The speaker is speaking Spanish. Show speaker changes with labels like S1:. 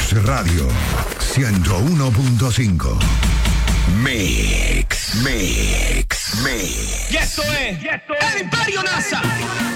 S1: Fox Radio 101.5. Mix.
S2: Y esto es el Imperio NASA.